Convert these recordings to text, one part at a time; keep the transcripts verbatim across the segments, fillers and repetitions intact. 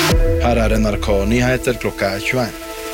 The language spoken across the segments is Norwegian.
Her er N R K Nyheter klokka tjueen.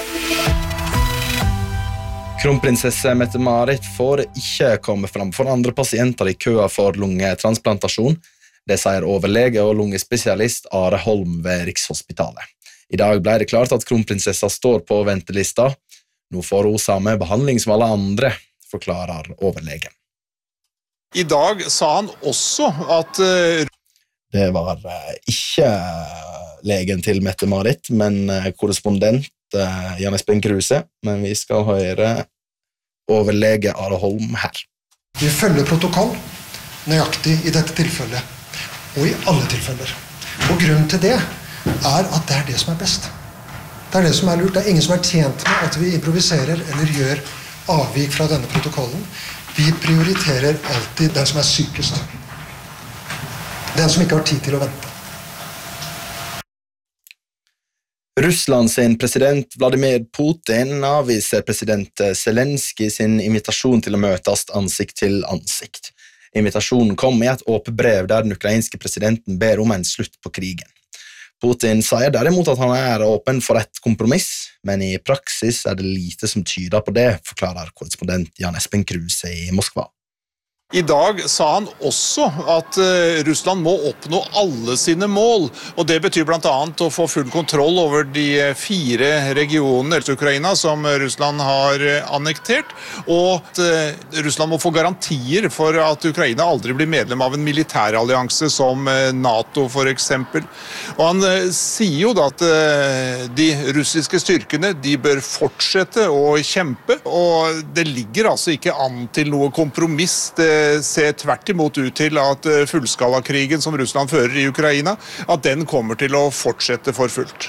Kronprinsesse Mette-Marit får ikke komme fram for andre pasienter i køa for lungetransplantasjon. Det sier overlege og lungespesialist Are Holm ved Rikshospitalet. I dag ble det klart at kronprinsessa står på ventelista. Nå får hun samme behandling som alle andre, forklarer overlegen. I dag sa han også at uh... Det var uh, ikke legen til Mette-Marit, men uh, korrespondent uh, Jan Espen Kruse, men vi skal høre overlege Are Holm her. Vi følger protokoll nøyaktig i dette tilfellet, og i alle tilfeller. Og grunnen til det er at det er det som er best. Det er det som er lurt. Det er ingen som er tjent med at vi improviserer eller gjør avvik fra denne protokollen. Vi prioriterer alltid den som er sykest. Den som ikke har tid til å vente. Russland sin president Vladimir Putin avviser president Zelensky sin invitasjon til å møtes ansikt til ansikt. Invitasjonen kom i et åpent brev der den ukrainske presidenten ber om en slutt på krigen. Putin sier derimot at han er åpen for et kompromiss, men i praksis er det lite som tyder på det, forklarer korrespondent Jan Espen Kruse i Moskva. I dag sa han også at uh, Russland må oppnå alle sine mål, og det betyr blant annet å få full kontroll over de fire regionene i Ukraina som Russland har annektert, og at uh, Russland må få garantier for at Ukraina aldri blir medlem av en militærallianse som uh, NATO for eksempel. Og han uh, sier jo da at uh, de russiske styrkene de bør fortsette å kjempe, og det ligger altså ikke an til noe kompromiss. Det ser tvert imot ut til at fullskalakrigen som Russland fører i Ukraina, at den kommer til å fortsette for fullt.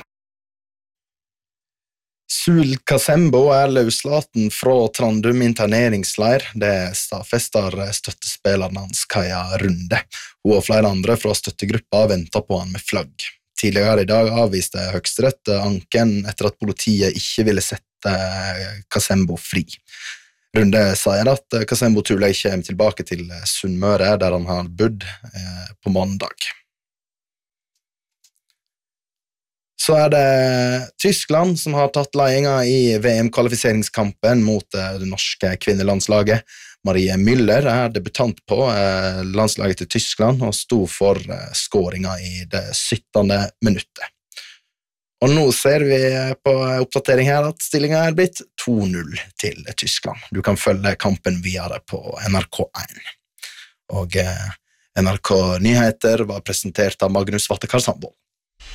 Sul Kasembo er løslaten fra Trandum interneringsleir. Det stadfester støttespilleren hans Kaja Runde. Hun og flere andre fra støttegruppa venter på han med flagg. Tidligere i dag avviste Høyesterett anken etter at politiet ikke ville sette Kasembo fri. Runde sier at Kasembo trolig kommer tilbake til Sunnmøre, der han har bodd eh, på mandag. Så er det Tyskland som har tatt ledelsen i V M-kvalifiseringskampen mot det norske kvinnelandslaget. Marie Müller er debutant på eh, landslaget til Tyskland og sto for eh, skåringen i det syttende minuttet. Og nå ser vi på oppdatering her at stillingen er blitt to null til Tyskland. Du kan følge kampen videre på N R K én. Og eh, N R K Nyheter var presentert av Magnus Vattekar Sandvold.